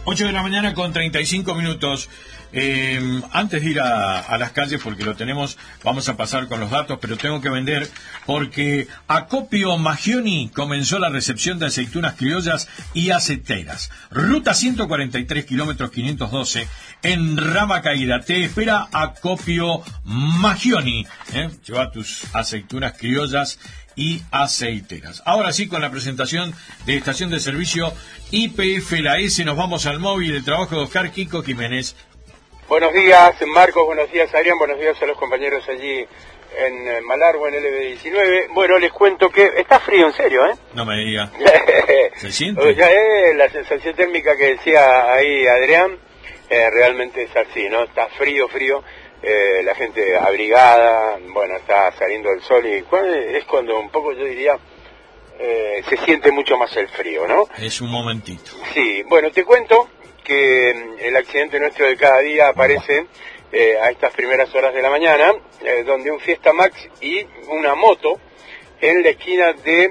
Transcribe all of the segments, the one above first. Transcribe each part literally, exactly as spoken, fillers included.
ocho de la mañana con treinta y cinco minutos. Eh, antes de ir a, a las calles, porque lo tenemos, vamos a pasar con los datos, pero tengo que vender porque Acopio Magioni comenzó la recepción de aceitunas criollas y aceiteras. Ruta ciento cuarenta y tres, kilómetros quinientos doce, en Rama Caída. Te espera Acopio Magioni. ¿eh? Lleva tus aceitunas criollas y aceiteras. Ahora sí, con la presentación de Estación de Servicio I P F La S, nos vamos al móvil de trabajo de Oscar Kiko Jiménez. Buenos días, Marcos, buenos días, Adrián, buenos días a los compañeros allí en Malargüe, en L B diecinueve. Bueno, les cuento que está frío, en serio, ¿eh? No me diga. ¿Se siente? Ya, eh, la sensación térmica que decía ahí Adrián, eh, realmente es así, ¿no? Está frío, frío. Eh, la gente abrigada, bueno, está saliendo el sol y es cuando un poco, yo diría, eh, se siente mucho más el frío, ¿no? Es un momentito. Sí, bueno, te cuento que el accidente nuestro de cada día aparece eh, a estas primeras horas de la mañana, eh, donde un Fiesta Max y una moto en la esquina de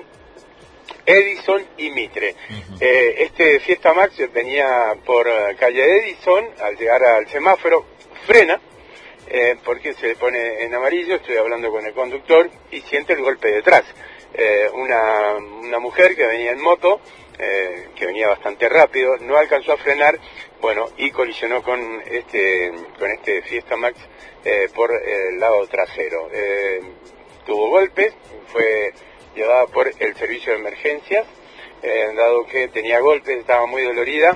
Edison y Mitre. Uh-huh. eh, este Fiesta Max venía por calle Edison, al llegar al semáforo, frena, eh, porque se le pone en amarillo, estoy hablando con el conductor, y siente el golpe detrás. Eh, una, una mujer que venía en moto, Eh, que venía bastante rápido, no alcanzó a frenar, bueno, y colisionó con este con este Fiesta Max eh, por el lado trasero. Eh, tuvo golpes, fue llevada por el servicio de emergencias, eh, dado que tenía golpes, estaba muy dolorida,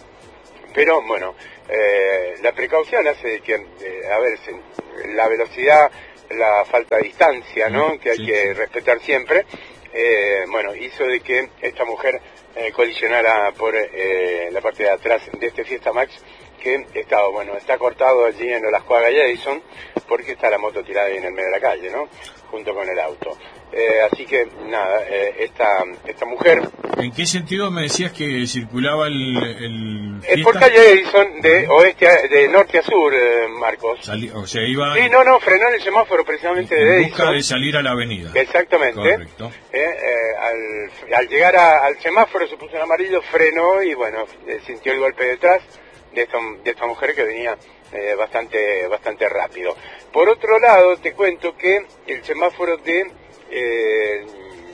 pero bueno, eh, la precaución hace de que, eh, a ver, la velocidad, la falta de distancia, ¿no?, que hay sí, que sí. respetar siempre, eh, bueno, hizo de que esta mujer Eh, colisionara por eh, la parte de atrás de este Fiesta Max, que está, bueno, está cortado allí en Olascuaga y Edison, porque está la moto tirada ahí en el medio de la calle, ¿no?, junto con el auto. Eh, así que, nada, eh, esta esta mujer... ¿En qué sentido me decías que circulaba el, el Es por calle Edison, de oeste a, de norte a sur, eh, Marcos. Salí, o sea, iba... Sí, no, no, frenó en el semáforo precisamente en de busca Edison. de salir a la avenida. Exactamente. Correcto. Eh, eh, al, al llegar a, al semáforo se puso en amarillo, frenó y bueno, eh, sintió el golpe detrás de esta, de esta mujer que venía eh, bastante bastante rápido. Por otro lado, te cuento que el semáforo de eh,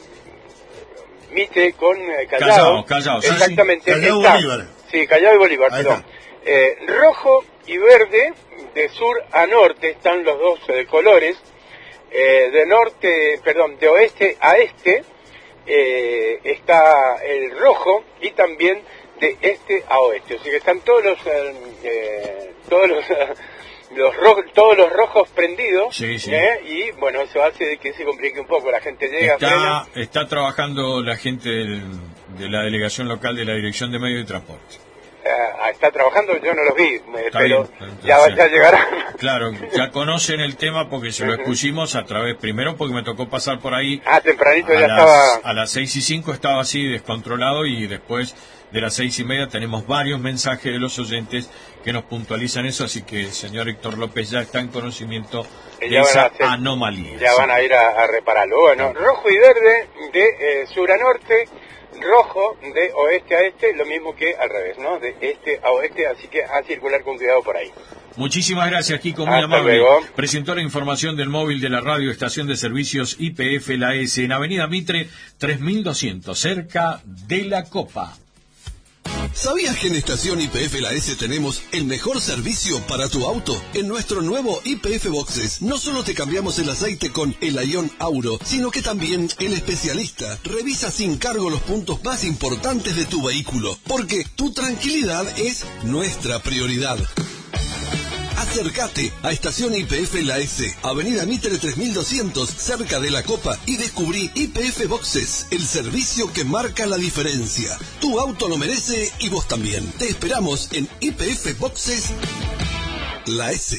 Mitre con eh, Callao, Callao, Callao, exactamente, sí, sí. Callao está, Bolívar. sí, Callao y Bolívar, perdón. Eh, rojo y verde, de sur a norte están los dos eh, colores. Eh, de norte, perdón, de oeste a este eh, está el rojo, y también de este a oeste, o sea que están todos los eh, eh, todos los los rojos, todos los rojos prendidos, sí, sí. ¿eh? Y bueno, eso hace de que se complique un poco, la gente llega, está, frena. está trabajando la gente del, de la delegación local de la Dirección de Medios de Transporte. Uh, está trabajando, yo no los vi, eh, pero bien, ya, ya llegarán. Claro, ya conocen el tema porque se lo expusimos a través, primero porque me tocó pasar por ahí. Ah, tempranito a ya las, estaba. A las seis y cinco estaba así descontrolado, y después de las seis y media tenemos varios mensajes de los oyentes que nos puntualizan eso, así que el señor Héctor López ya está en conocimiento de ya esa hacer, anomalía. Ya sí. van a ir a, a repararlo. Bueno, rojo y verde de eh, sur a norte, rojo de oeste a este, lo mismo que al revés, ¿no?, de este a oeste, así que a circular con cuidado por ahí. Muchísimas gracias, Kiko, muy Hasta amable. luego. Presentó la información del móvil de la radio Estación de Servicios I P F La S en Avenida Mitre tres mil doscientos, cerca de La Copa. ¿Sabías que en Estación I P F La S tenemos el mejor servicio para tu auto? En nuestro nuevo I P F Boxes no solo te cambiamos el aceite con el Ion Auro, sino que también el especialista revisa sin cargo los puntos más importantes de tu vehículo, porque tu tranquilidad es nuestra prioridad. Acércate a Estación I P F La S, Avenida Mitre tres mil doscientos, cerca de La Copa, y descubrí I P F Boxes, el servicio que marca la diferencia. Tu auto lo merece y vos también. Te esperamos en I P F Boxes La S.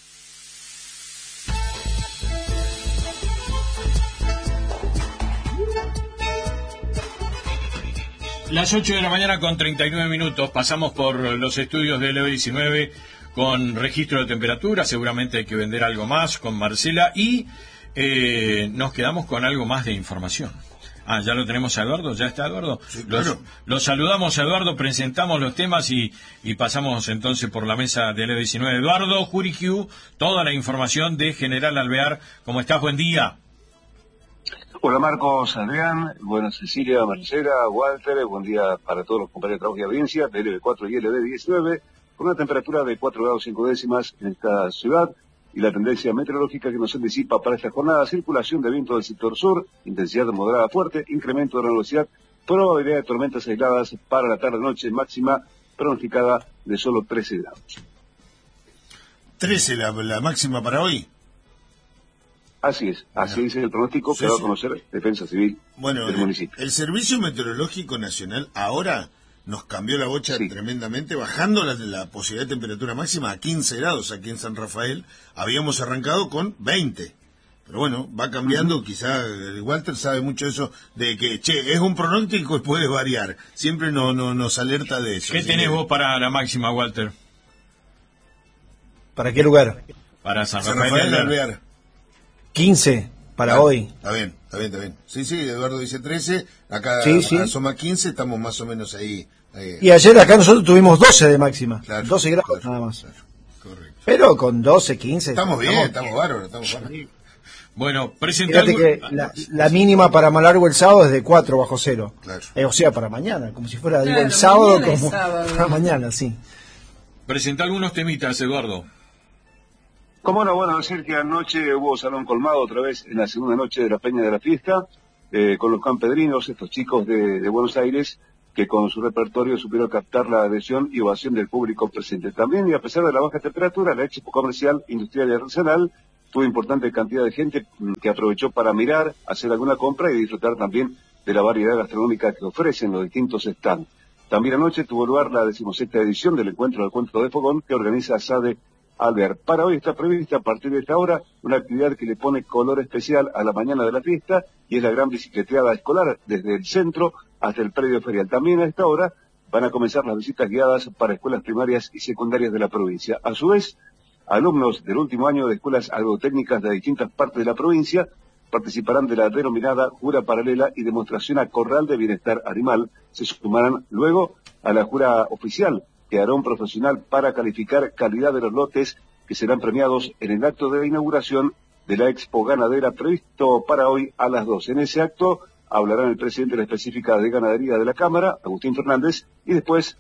Las ocho de la mañana con treinta y nueve minutos, pasamos por los estudios de L B diecinueve con registro de temperatura, seguramente hay que vender algo más con Marcela, y eh, nos quedamos con algo más de información. Ah, ya lo tenemos a Eduardo, ¿ya está Eduardo? Sí, claro. Los, los saludamos a Eduardo, presentamos los temas y, y pasamos entonces por la mesa de L diecinueve. Eduardo, Juriquiu, toda la información de General Alvear. ¿Cómo estás? Buen día. Hola Marcos, Adrián, buenas Cecilia, Marcela, Walter, buen día para todos los compañeros de trabajo y audiencia de L B cuatro y L B diecinueve, con una temperatura de cuatro grados cinco décimas en esta ciudad y la tendencia meteorológica que nos anticipa para esta jornada: circulación de viento del sector sur, intensidad moderada a fuerte, incremento de la velocidad, probabilidad de tormentas aisladas para la tarde-noche, máxima pronosticada de solo trece grados. trece la, la máxima para hoy. Así es, así bueno. es el pronóstico que sí, va a conocer Defensa Civil bueno, del el, municipio. El Servicio Meteorológico Nacional ahora nos cambió la bocha sí. tremendamente, bajando la, la posibilidad de temperatura máxima a quince grados aquí en San Rafael. Habíamos arrancado con veinte. Pero bueno, va cambiando, uh-huh. quizá Walter sabe mucho eso, de que, che, es un pronóstico y puede variar. Siempre no, no, nos alerta de eso. ¿Qué tenés que... vos para la máxima, Walter? ¿Para qué lugar? Para San, San Rafael, Rafael de Alvear. quince para ah, hoy. Está bien, está bien, está bien. Sí, sí, Eduardo dice trece, acá sí, sí. asoma quince, estamos más o menos ahí, ahí. Y ayer acá nosotros tuvimos doce de máxima, claro, doce grados claro, nada más. Claro, correcto. Pero con doce, quince... Estamos bien, estamos, estamos bárbaros, estamos bárbaros. Bueno, presentamos... Fíjate que la, la mínima para Malargo el sábado es de cuatro bajo cero. Claro. Eh, o sea, para mañana, como si fuera, claro, digo, el sábado como sábado. para mañana, sí. Presenta algunos temitas, Eduardo. Como no, bueno, decir que anoche hubo salón colmado otra vez en la segunda noche de la Peña de la Fiesta, eh, con los campedrinos, estos chicos de, de Buenos Aires, que con su repertorio supieron captar la adhesión y ovación del público presente. También, y a pesar de la baja temperatura, la Expo Comercial, Industrial y Artesanal tuvo importante cantidad de gente que aprovechó para mirar, hacer alguna compra y disfrutar también de la variedad gastronómica que ofrecen los distintos stands. También anoche tuvo lugar la decimosexta edición del Encuentro del Cuento de Fogón que organiza SADE Alvear. Para hoy está prevista a partir de esta hora una actividad que le pone color especial a la mañana de la fiesta y es la gran bicicleteada escolar desde el centro hasta el predio ferial. También a esta hora van a comenzar las visitas guiadas para escuelas primarias y secundarias de la provincia. A su vez, alumnos del último año de escuelas agrotécnicas de distintas partes de la provincia participarán de la denominada jura paralela y demostración a corral de bienestar animal. Se sumarán luego a la jura oficial, que hará un profesional para calificar calidad de los lotes que serán premiados en el acto de inauguración de la Expo Ganadera previsto para hoy a las doce. En ese acto hablarán el presidente de la específica de Ganadería de la Cámara, Agustín Fernández, y después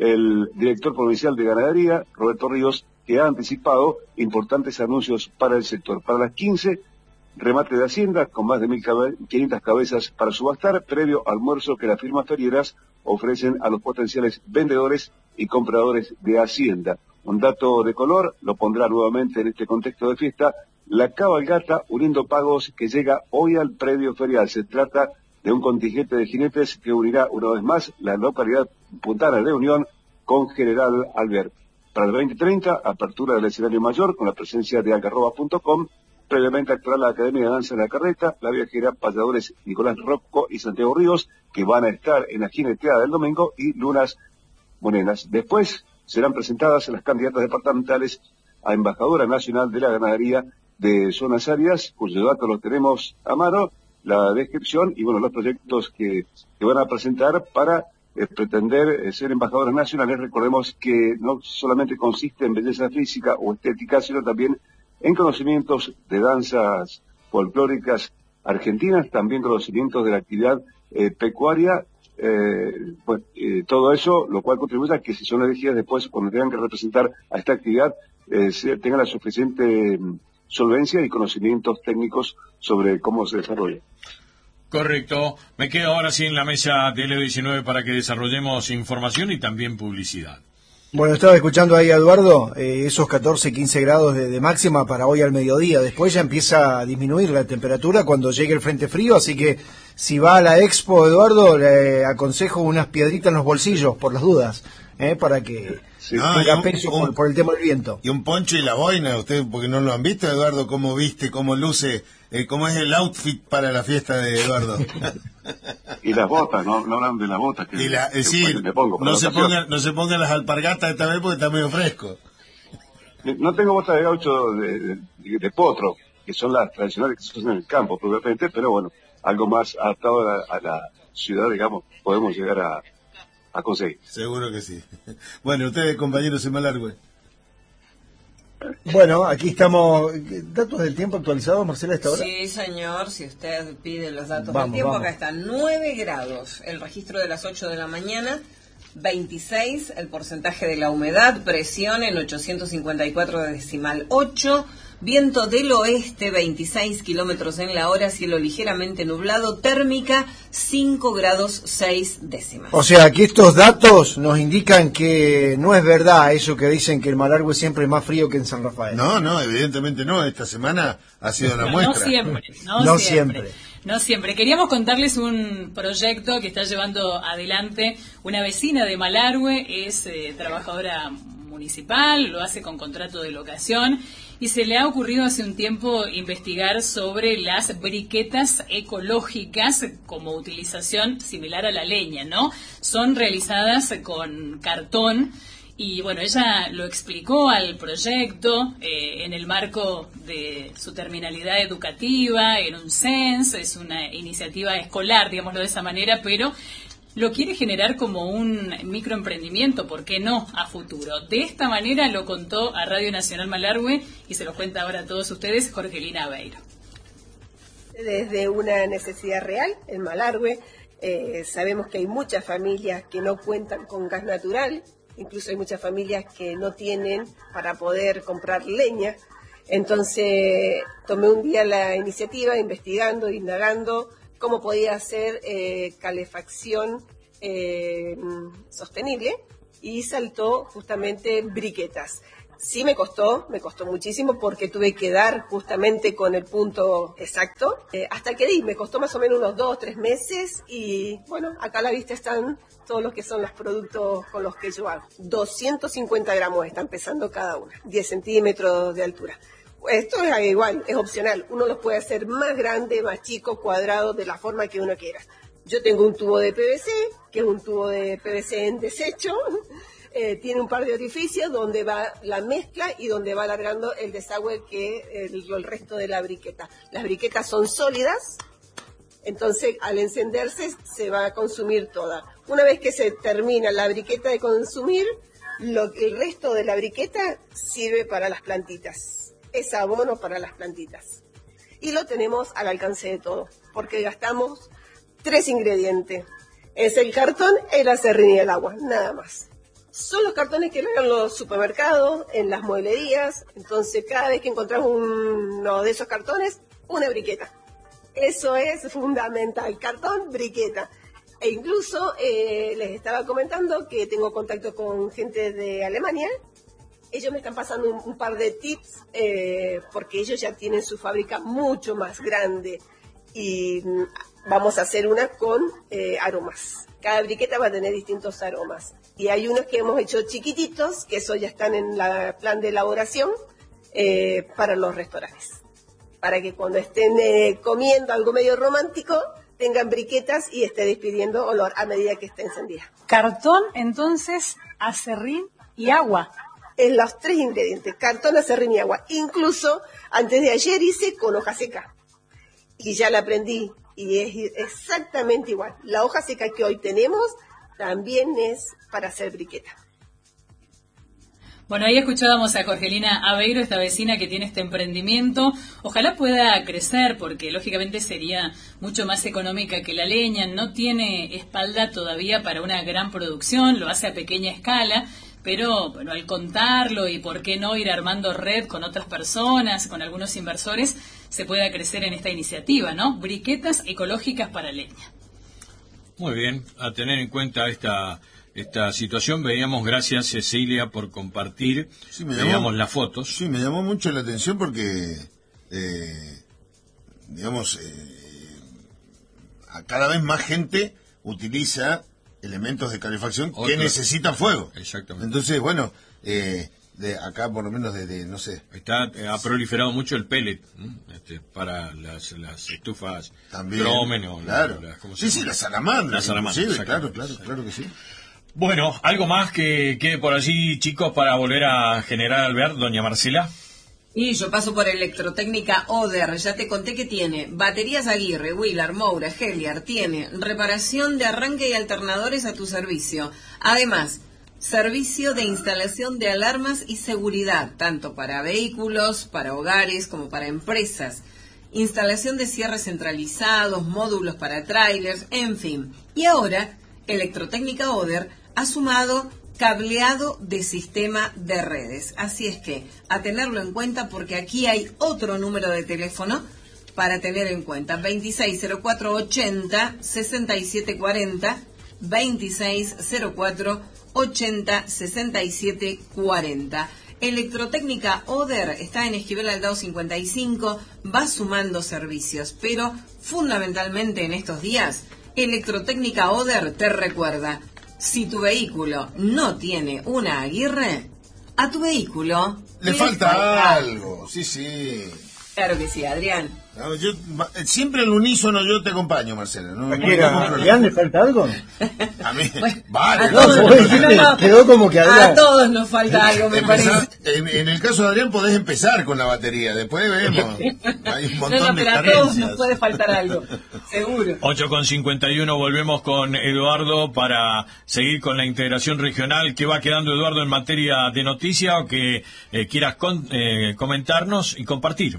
el director provincial de Ganadería, Roberto Ríos, que ha anticipado importantes anuncios para el sector. Para las quince, remate de Hacienda con más de mil quinientas cabezas para subastar, previo almuerzo que las firmas ferieras ofrecen a los potenciales vendedores y compradores de Hacienda. Un dato de color, lo pondrá nuevamente en este contexto de fiesta, la cabalgata uniendo pagos que llega hoy al predio ferial. Se trata de un contingente de jinetes que unirá una vez más la localidad puntana de Unión con General Alvear. Para el veinte treinta, apertura del escenario mayor con la presencia de algarroba punto com. Previamente actuará la Academia de Danza de la Carreta, la viajera, payadores Nicolás Rocco y Santiago Ríos, que van a estar en la jineteada del domingo, y Lunas Morenas. Después serán presentadas las candidatas departamentales a embajadora nacional de la ganadería de zonas áreas, cuyos datos los tenemos a mano, la descripción y bueno, los proyectos que, que van a presentar para eh, pretender eh, ser embajadoras nacionales. Recordemos que no solamente consiste en belleza física o estética, sino también en conocimientos de danzas folclóricas argentinas, también conocimientos de la actividad eh, pecuaria, eh, pues, eh, todo eso, lo cual contribuye a que si son elegidas después, cuando tengan que representar a esta actividad, eh, se, tengan la suficiente mm, solvencia y conocimientos técnicos sobre cómo se desarrolla. Correcto. Me quedo ahora sí en la mesa de L diecinueve para que desarrollemos información y también publicidad. Bueno, estaba escuchando ahí a Eduardo, eh, esos catorce, quince grados de, de máxima para hoy al mediodía. Después ya empieza a disminuir la temperatura cuando llegue el frente frío, así que si va a la Expo, Eduardo, le aconsejo unas piedritas en los bolsillos, por las dudas, eh, para que sí. tenga no, peso un, por, por el tema del viento. Y un poncho y la boina, usted porque no lo han visto, Eduardo, cómo viste, cómo luce, eh, cómo es el outfit para la fiesta de Eduardo. Y las botas, no, no hablan de las botas que, y la, que, sí, que me pongo. No se, pongan, no se pongan las alpargatas esta vez porque está medio fresco. No tengo botas de gaucho de, de, de potro, que son las tradicionales que se usan en el campo, propiamente, pero bueno, algo más adaptado a la, a la ciudad, digamos, podemos llegar a, a conseguir. Seguro que sí. Bueno, ustedes, compañeros en Malargüe. Bueno, aquí estamos. ¿Datos del tiempo actualizados, Marcela, a esta hora? Sí, señor, si usted pide los datos Vamos, del tiempo, vamos. acá están nueve grados, el registro de las ocho de la mañana, veintiséis, el porcentaje de la humedad, presión en ochocientos cincuenta y cuatro decimal ocho, viento del oeste, veintiséis kilómetros en la hora, cielo ligeramente nublado, térmica cinco grados seis décimas. O sea, que estos datos nos indican que no es verdad eso que dicen que el Malargüe siempre es más frío que en San Rafael. No, no, evidentemente no. Esta semana ha sido la No, muestra. no siempre, no, No siempre. siempre. No siempre. Queríamos contarles un proyecto que está llevando adelante una vecina de Malargüe, es eh, trabajadora municipal, lo hace con contrato de locación y se le ha ocurrido hace un tiempo investigar sobre las briquetas ecológicas como utilización similar a la leña, ¿no? Son realizadas con cartón. Y bueno, ella lo explicó al proyecto eh, en el marco de su terminalidad educativa, en un C E N S, es una iniciativa escolar, digámoslo de esa manera, pero lo quiere generar como un microemprendimiento, ¿por qué no?, a futuro. De esta manera lo contó a Radio Nacional Malargüe y se lo cuenta ahora a todos ustedes Jorgelina Aveiro. Desde una necesidad real en Malargüe, eh, sabemos que hay muchas familias que no cuentan con gas natural. Incluso hay muchas familias que no tienen para poder comprar leña. Entonces tomé un día la iniciativa, investigando, indagando cómo podía hacer eh, calefacción eh, sostenible, y saltó justamente briquetas. Sí me costó, me costó muchísimo porque tuve que dar justamente con el punto exacto. Eh, hasta que di, me costó más o menos unos dos, tres meses y bueno, acá a la vista están todos los que son los productos con los que yo hago. doscientos cincuenta gramos están pesando cada una, diez centímetros de altura. Esto es igual, es opcional. Uno los puede hacer más grande, más chico, cuadrado, de la forma que uno quiera. Yo tengo un tubo de P V C, que es un tubo de P V C en desecho. Eh, tiene un par de orificios donde va la mezcla y donde va alargando el desagüe que el, el resto de la briqueta. Las briquetas son sólidas, entonces al encenderse se va a consumir toda. Una vez que se termina la briqueta de consumir, lo, el resto de la briqueta sirve para las plantitas. Es abono para las plantitas. Y lo tenemos al alcance de todo, porque gastamos tres ingredientes. Es el cartón, el acerrín y el agua, nada más. Son los cartones que ven en los supermercados, en las mueblerías. Entonces, cada vez que encontramos uno de esos cartones, una briqueta. Eso es fundamental, cartón, briqueta. E incluso eh, les estaba comentando que tengo contacto con gente de Alemania. Ellos me están pasando un, un par de tips, eh, porque ellos ya tienen su fábrica mucho más grande. Y vamos a hacer una con eh, aromas. Cada briqueta va a tener distintos aromas. Y hay unos que hemos hecho chiquititos, que eso ya están en la plan de elaboración eh, para los restaurantes. Para que cuando estén eh, comiendo algo medio romántico, tengan briquetas y esté despidiendo olor a medida que esté encendida. Cartón, entonces, acerrín y agua. En los tres ingredientes, cartón, acerrín y agua. Incluso, antes de ayer hice con hoja seca. Y ya la aprendí. Y es exactamente igual. La hoja seca que hoy tenemos también es para hacer briqueta. Bueno, ahí escuchábamos a Jorgelina Aveiro, esta vecina que tiene este emprendimiento. Ojalá pueda crecer, porque lógicamente sería mucho más económica que la leña. No tiene espalda todavía para una gran producción, lo hace a pequeña escala. Pero bueno, al contarlo y por qué no ir armando red con otras personas, con algunos inversores, se pueda crecer en esta iniciativa, ¿no? Briquetas ecológicas para leña. Muy bien, a tener en cuenta esta esta situación. Veíamos, gracias Cecilia por compartir, sí, me veíamos llamó, las fotos. Sí, me llamó mucho la atención porque, eh, digamos, eh, a cada vez más gente utiliza elementos de calefacción Otro. que necesitan fuego. Exactamente. Entonces, bueno, eh, de acá por lo menos desde, no sé. Está, eh, ha proliferado mucho el pellet este, para las, las estufas también. Gromen o claro. las, ¿cómo se sí, llama? sí, las salamandras. Las salamandras, sí, claro, claro, claro que sí. Bueno, algo más que quede por allí, chicos, para volver a generar alvear, doña Marcela. Y yo paso por Electrotécnica Oder, ya te conté que tiene baterías Aguirre, Wheeler, Moura, Heliar, tiene reparación de arranque y alternadores a tu servicio. Además, servicio de instalación de alarmas y seguridad, tanto para vehículos, para hogares, como para empresas. Instalación de cierres centralizados, módulos para trailers, en fin. Y ahora, Electrotécnica Oder ha sumado cableado de sistema de redes. Así es que, a tenerlo en cuenta, porque aquí hay otro número de teléfono para tener en cuenta. veintiséis cero cuatro ochenta sesenta y siete cuarenta, veintiséis cero cuatro ochenta sesenta y siete cuarenta. Electrotécnica Oder está en Esquivel Aldao cincuenta y cinco, va sumando servicios, pero fundamentalmente en estos días, Electrotécnica Oder te recuerda: si tu vehículo no tiene una Aguirre, a tu vehículo le, le falta, falta algo. Sí, sí. Claro que sí, Adrián. No, yo, siempre al unísono yo te acompaño, Marcela. ¿No? ¿A no, Adrián le falta algo? A mí, bueno, vale. A todos, no, no, no, quedó como que Adrián. A todos nos falta algo, me Empezar, parece. En, en el caso de Adrián podés empezar con la batería, después vemos. Hay un montón no, no, de pero carencias. a todos nos puede faltar algo, seguro. ocho con cincuenta y uno, volvemos con Eduardo para seguir con la integración regional. ¿Qué va quedando, Eduardo, en materia de noticia o que eh, quieras con, eh, comentarnos y compartir?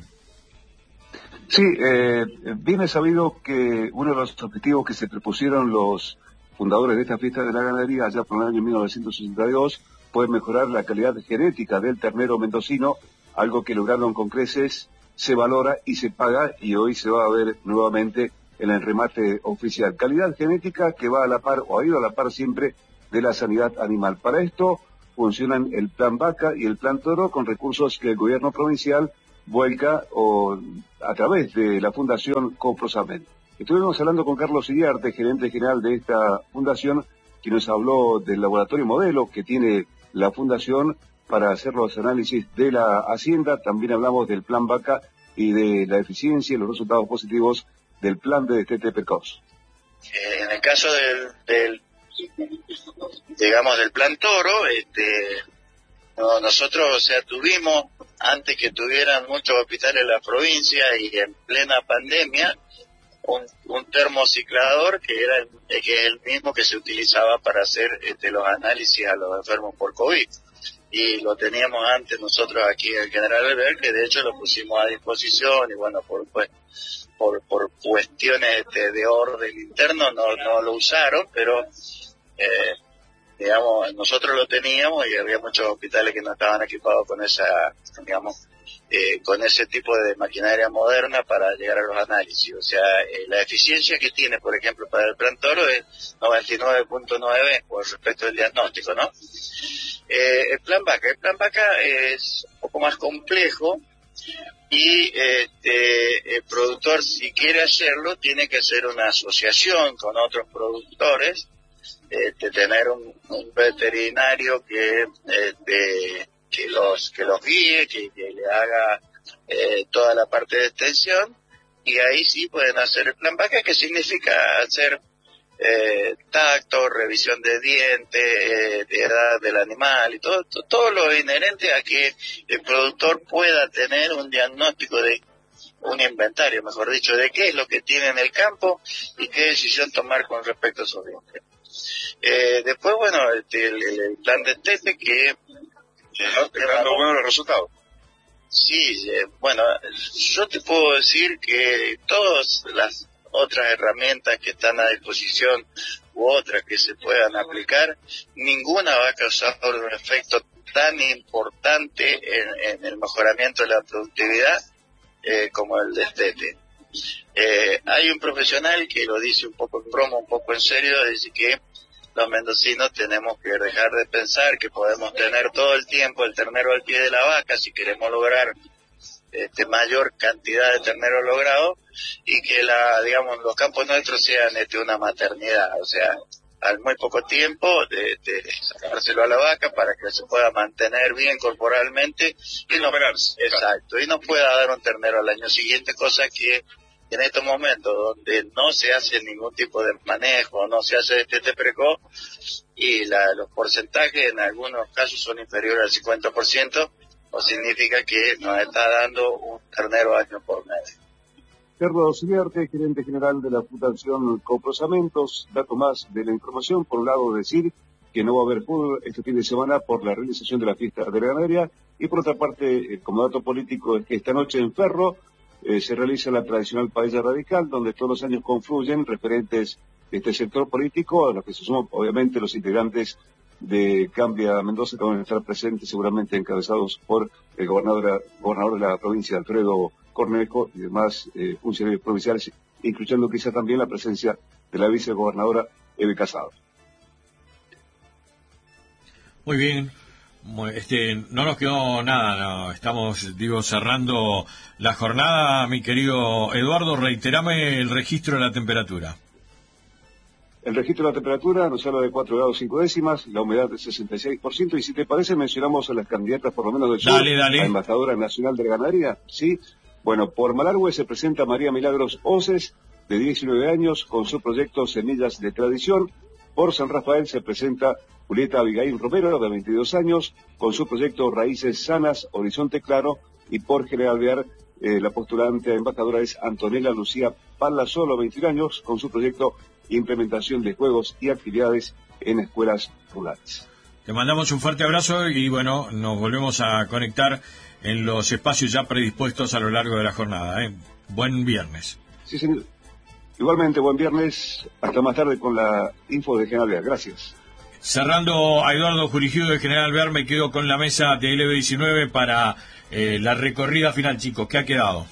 Sí, eh, bien es sabido que uno de los objetivos que se propusieron los fundadores de esta fiesta de la ganadería allá por el año mil novecientos sesenta y dos fue mejorar la calidad genética del ternero mendocino, algo que lograron con creces, se valora y se paga, y hoy se va a ver nuevamente en el remate oficial. Calidad genética que va a la par, o ha ido a la par siempre, de la sanidad animal. Para esto funcionan el Plan Vaca y el Plan Toro con recursos que el gobierno provincial vuelca o a través de la Fundación Coprosamen. Estuvimos hablando con Carlos Iriarte, gerente general de esta fundación, quien nos habló del laboratorio modelo que tiene la fundación para hacer los análisis de la hacienda. También hablamos del Plan Vaca y de la eficiencia y los resultados positivos del plan de destete precoz. Eh, en el caso del, del digamos del Plan Toro, este no, nosotros, o sea, tuvimos, antes que tuvieran muchos hospitales en la provincia y en plena pandemia, un, un termociclador que era el, que es el mismo que se utilizaba para hacer este, los análisis a los enfermos por COVID. Y lo teníamos antes nosotros aquí en General Alvear, de hecho lo pusimos a disposición y bueno, por pues, por, por cuestiones este, de orden interno no, no lo usaron, pero eh, digamos, nosotros lo teníamos y había muchos hospitales que no estaban equipados con esa, digamos, eh, con ese tipo de maquinaria moderna para llegar a los análisis. O sea, eh, la eficiencia que tiene, por ejemplo, para el Plan Toro es noventa y nueve punto nueve con respecto al diagnóstico, ¿no? Eh, el Plan Vaca, el Plan Vaca es un poco más complejo y este, el productor, si quiere hacerlo, tiene que hacer una asociación con otros productores. Este, tener un, un veterinario que este, que los que los guíe, que, que le haga eh, toda la parte de extensión, y ahí sí pueden hacer el Plan Vaca, que significa hacer eh, tacto, revisión de dientes, eh, de edad del animal y todo, todo todo lo inherente a que el productor pueda tener un diagnóstico de un inventario, mejor dicho, de qué es lo que tiene en el campo y qué decisión tomar con respecto a esos dientes. Eh, después, bueno, este, el, el plan de destete que... ¿Está dando buenos resultados? Sí, eh, bueno, yo te puedo decir que todas las otras herramientas que están a disposición u otras que se puedan aplicar, ninguna va a causar un efecto tan importante en, en el mejoramiento de la productividad eh, como el destete. Eh, hay un profesional que lo dice un poco en broma, un poco en serio, dice que los mendocinos tenemos que dejar de pensar que podemos tener todo el tiempo el ternero al pie de la vaca si queremos lograr este, mayor cantidad de ternero logrado, y que la, digamos, los campos nuestros sean este, una maternidad, o sea, al muy poco tiempo de, de sacárselo a la vaca para que se pueda mantener bien corporalmente y no, exacto, y no pueda dar un ternero al año siguiente, cosa que en estos momentos donde no se hace ningún tipo de manejo, no se hace destete precoz y la, los porcentajes en algunos casos son inferiores al cincuenta por ciento, o significa que nos está dando un ternero año por medio. Carlos Iriarte, gerente general de la Fundación Coprosamentos, dato más de la información. Por un lado, decir que no va a haber fútbol este fin de semana por la realización de la fiesta de la ganadería, y por otra parte, como dato político, es que esta noche en Ferro eh, se realiza la tradicional paella radical, donde todos los años confluyen referentes de este sector político, a los que se suman obviamente los integrantes de Cambia Mendoza, que van a estar presentes seguramente encabezados por el gobernador, gobernador de la provincia, Alfredo Cornejo, y demás eh, funcionarios provinciales, incluyendo quizá también la presencia de la vicegobernadora Eve Casado. Muy bien. Este, no nos quedó nada, no. Estamos, digo, cerrando la jornada. Mi querido Eduardo, reiterame el registro de la temperatura. El registro de la temperatura nos habla de cuatro grados cinco décimas, la humedad de sesenta y seis por ciento, y si te parece mencionamos a las candidatas por lo menos del sur, dale, dale. La embajadora nacional de la ganadería, ¿sí? Bueno, por Malargüe se presenta María Milagros Oces, de diecinueve años, con su proyecto Semillas de Tradición. Por San Rafael se presenta Julieta Abigail Romero, de veintidós años, con su proyecto Raíces Sanas, Horizonte Claro. Y por General Alvear, eh, la postulante a embajadora es Antonella Lucía Palazolo, veintiún años, con su proyecto Implementación de Juegos y Actividades en Escuelas Rurales. Te mandamos un fuerte abrazo y bueno, nos volvemos a conectar en los espacios ya predispuestos a lo largo de la jornada. ¿eh? Buen viernes. Sí, señor. Igualmente, buen viernes. Hasta más tarde con la info de General Alvear. Gracias. Cerrando a Eduardo Jurigido de General Alvear, me quedo con la mesa de L B diecinueve para eh, la recorrida final, chicos. ¿Qué ha quedado?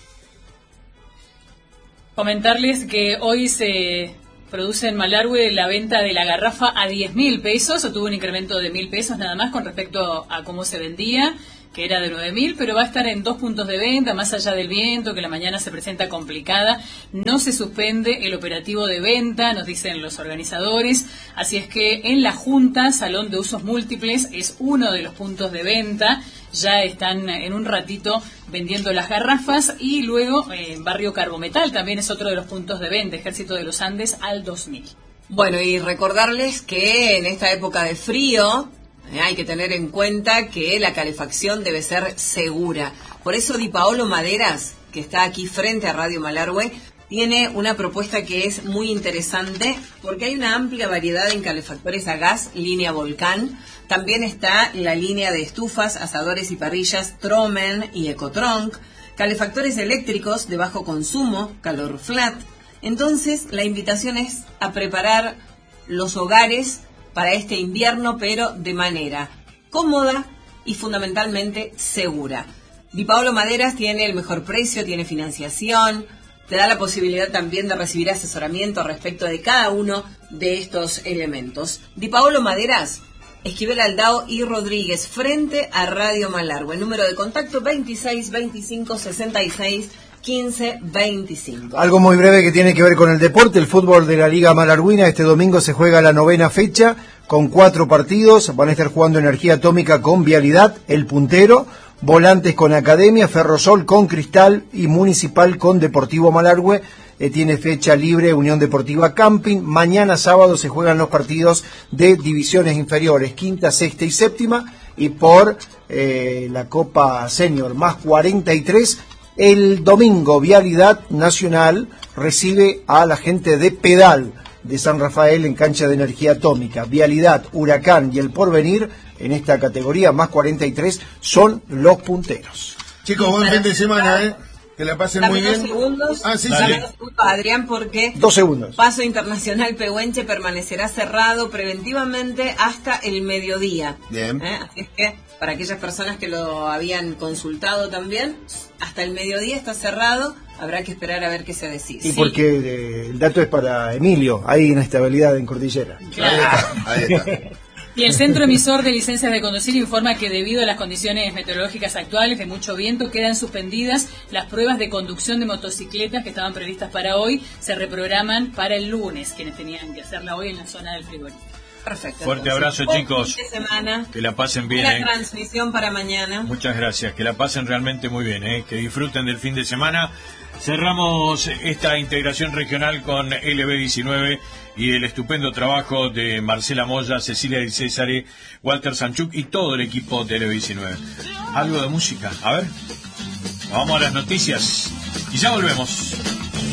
Comentarles que hoy se produce en Malargüe la venta de la garrafa a diez mil pesos, o tuvo un incremento de mil pesos nada más con respecto a cómo se vendía, que era de nueve mil, pero va a estar en dos puntos de venta, más allá del viento, que la mañana se presenta complicada. No se suspende el operativo de venta, nos dicen los organizadores, así es que en la Junta, Salón de Usos Múltiples, es uno de los puntos de venta. Ya están en un ratito vendiendo las garrafas, y luego en eh, Barrio Carbometal también es otro de los puntos de venta, Ejército de los Andes al dos mil. Bueno, y recordarles que en esta época de frío eh, hay que tener en cuenta que la calefacción debe ser segura. Por eso Di Paolo Maderas, que está aquí frente a Radio Malargüe, tiene una propuesta que es muy interesante, porque hay una amplia variedad en calefactores a gas, línea Volcán. También está la línea de estufas, asadores y parrillas Tromen y Ecotronc, calefactores eléctricos de bajo consumo, Calor Flat. Entonces, la invitación es a preparar los hogares para este invierno, pero de manera cómoda y fundamentalmente segura. Di Paolo Maderas tiene el mejor precio, tiene financiación, te da la posibilidad también de recibir asesoramiento respecto de cada uno de estos elementos. Di Paolo Maderas, Esquivel Aldao y Rodríguez, frente a Radio Malargüe. Número de contacto veintiséis veinticinco sesenta y seis quince veinticinco. Algo muy breve que tiene que ver con el deporte, el fútbol de la Liga Malargüina. Este domingo se juega la novena fecha con cuatro partidos. Van a estar jugando Energía Atómica con Vialidad, el puntero, Volantes con Academia, Ferrosol con Cristal y Municipal con Deportivo Malargüe. Eh, tiene fecha libre Unión Deportiva Camping. Mañana sábado se juegan los partidos de divisiones inferiores, quinta, sexta y séptima, y por eh, la Copa Senior más cuarenta y tres, el domingo Vialidad Nacional recibe a la gente de Pedal de San Rafael en cancha de Energía Atómica. Vialidad, Huracán y El Porvenir en esta categoría más cuarenta y tres son los punteros. Chicos, buen fin de semana, ¿eh? Que la pasen Dame muy dos bien. segundos, Ah, sí, dame sí. dos segundos, Adrián, porque Dos segundos. Paso Internacional Pehuenche permanecerá cerrado preventivamente hasta el mediodía. Bien. ¿Eh? Así es que, para aquellas personas que lo habían consultado también, hasta el mediodía está cerrado, habrá que esperar a ver qué se decide. Y porque eh, el dato es para Emilio, hay inestabilidad en Cordillera. Claro. Ahí está. Y el Centro Emisor de Licencias de Conducir informa que debido a las condiciones meteorológicas actuales de mucho viento quedan suspendidas las pruebas de conducción de motocicletas que estaban previstas para hoy. Se reprograman para el lunes, quienes tenían que hacerla hoy en la zona del frigorífico. Perfecto. Fuerte entonces, abrazo, buen chicos. fin de semana. Que la pasen bien. La ¿eh? transmisión para mañana. Muchas gracias. Que la pasen realmente muy bien. ¿eh? Que disfruten del fin de semana. Cerramos esta integración regional con L B diecinueve y el estupendo trabajo de Marcela Moya, Cecilia Di Césare, Walter Sanchuk y todo el equipo de L B diecinueve. Algo de música. A ver. Vamos a las noticias y ya volvemos.